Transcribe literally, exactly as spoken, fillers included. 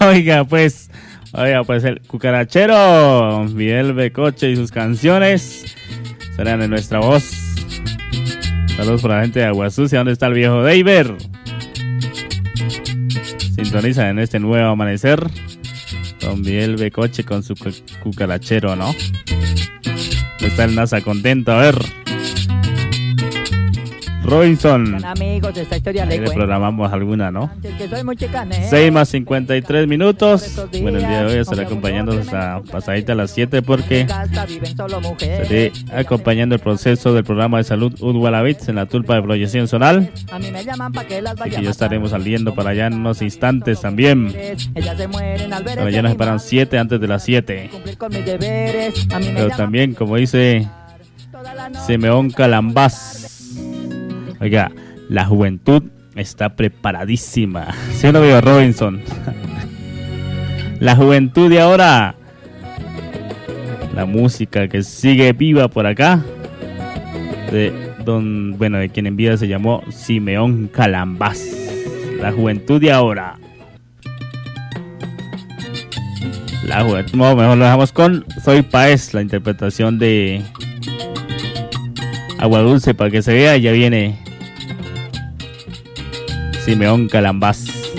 Oiga, pues, oiga, pues el cucarachero Miguel Becoche y sus canciones serán en nuestra voz. Saludos para la gente de Agua Sucia. ¿Dónde está el viejo Deiber? Sintoniza en este nuevo amanecer con Miguel Becoche con su cu- cucarachero, ¿no? Está el NASA contento, a ver. Robinson. Amigos, esta historia Ahí le le programamos alguna, ¿no? que soy muy chicanero. seis más cincuenta y tres minutos. Bueno, el día de hoy estaré acompañando hasta pasadita a las siete porque estaré acompañando el proceso del programa de salud Udwalavitz en la tulpa de proyección zonal. A mí me llaman pa' que las Así vaya que ya a estaremos saliendo para allá en unos instantes también. Ellas se mueren al ver Pero ese ya nos animal. esperan siete antes de las siete. Cumplir con mis deberes. A mí me Pero llaman también, como dice toda la noche. Simeón Calambás, oiga, la juventud está preparadísima. ¿Sí o no, viejo Robinson? La juventud de ahora. La música que sigue viva por acá. De don, bueno, de quien en vida se llamó Simeón Calambás. La juventud de ahora. La juventud, no, mejor lo dejamos con Soy Paez, la interpretación de Agua Dulce para que se vea. Ya viene Simeón Calambás.